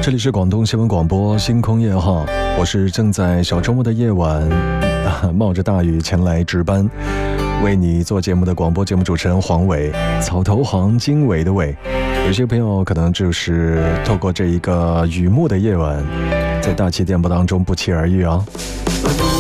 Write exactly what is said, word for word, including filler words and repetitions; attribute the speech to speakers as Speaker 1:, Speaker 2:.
Speaker 1: 这里是广东新闻广播星空夜号，我是正在小周末的夜晚、啊、冒着大雨前来值班为你做节目的广播节目主持人黄伟，草头黄经纬的纬。有些朋友可能就是透过这一个雨幕的夜晚，在大气电波当中不期而遇啊。